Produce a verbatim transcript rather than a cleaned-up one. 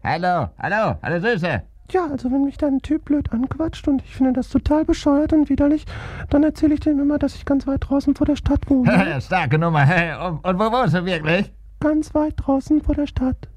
Hallo, hallo, hallo Süße. Ja, also wenn mich da ein Typ blöd anquatscht und ich finde das total bescheuert und widerlich, dann erzähle ich dem immer, dass ich ganz weit draußen vor der Stadt wohne. Starke Nummer. Und, und wo wohnst du wirklich? Ganz weit draußen vor der Stadt.